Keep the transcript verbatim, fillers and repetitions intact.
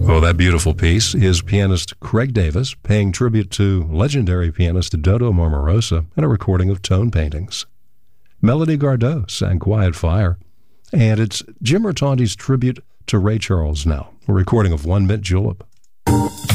Oh, that beautiful piece is pianist Craig Davis paying tribute to legendary pianist Dodo Marmarosa in a recording of Tone Paintings. Melody Gardot sang Quiet Fire, and it's Jim Ratondi's tribute to Ray Charles now, a recording of One Mint Julep.